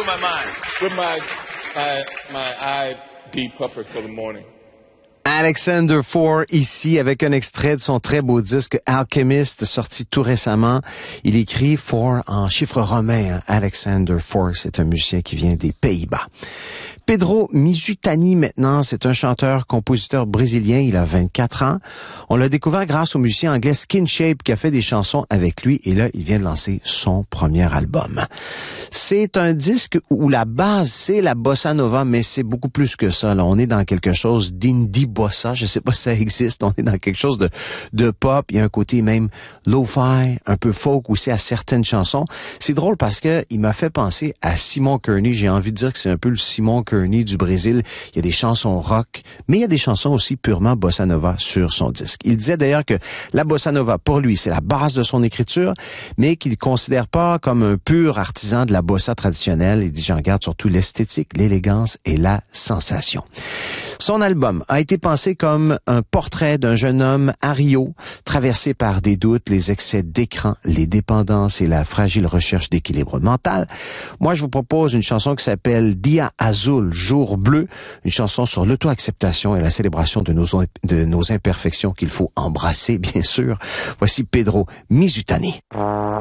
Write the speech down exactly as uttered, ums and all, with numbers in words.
blew my mind. With my, my, my eye be perfect for the morning. Alexander Four, ici, avec un extrait de son très beau disque Alchemist, sorti tout récemment. Il écrit Four en chiffre romain. Hein. Alexander Four, c'est un musicien qui vient des Pays-Bas. Pedro Mizutani, maintenant, c'est un chanteur-compositeur brésilien. Il a vingt-quatre ans. On l'a découvert grâce au musicien anglais Skin Shape qui a fait des chansons avec lui. Et là, il vient de lancer son premier album. C'est un disque où la base, c'est la bossa nova, mais c'est beaucoup plus que ça. Là. On est dans quelque chose d'indie bossa. Je sais pas si ça existe. On est dans quelque chose de, de pop. Il y a un côté même lo-fi, un peu folk aussi à certaines chansons. C'est drôle parce que il m'a fait penser à Simon Kearney. J'ai envie de dire que c'est un peu le Simon Kearney du Brésil. Il y a des chansons rock, mais il y a des chansons aussi purement bossa nova sur son disque. Il disait d'ailleurs que la bossa nova, pour lui, c'est la base de son écriture, mais qu'il ne considère pas comme un pur artisan de la bossa traditionnelle. Il dit, j'en garde surtout l'esthétique, l'élégance et la sensation. Son album a été pensé comme un portrait d'un jeune homme à Rio, traversé par des doutes, les excès d'écran, les dépendances et la fragile recherche d'équilibre mental. Moi, je vous propose une chanson qui s'appelle Dia Azul, Jour bleu, une chanson sur l'auto-acceptation et la célébration de nos, de nos imperfections qu'il faut embrasser, bien sûr. Voici Pedro Mizutani.